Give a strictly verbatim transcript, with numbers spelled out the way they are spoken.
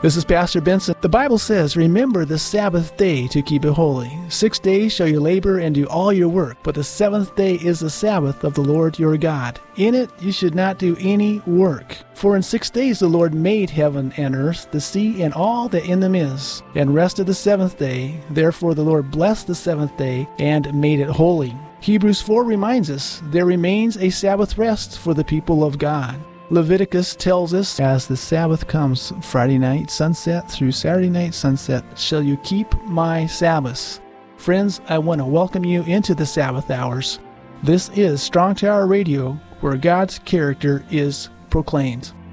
This is Pastor Benson. The Bible says, remember the Sabbath day to keep it holy. Six days shall you labor and do all your work, but the seventh day is the Sabbath of the Lord your God. In it you should not do any work. For in six days the Lord made heaven and earth, the sea, and all that in them is, and rested the seventh day. Therefore the Lord blessed the seventh day and made it holy. Hebrews four reminds us there remains a Sabbath rest for the people of God. Leviticus tells us, as the Sabbath comes Friday night sunset through Saturday night sunset, shall you keep my Sabbaths. Friends, I want to welcome you into the Sabbath hours. This is Strong Tower Radio, where God's character is proclaimed.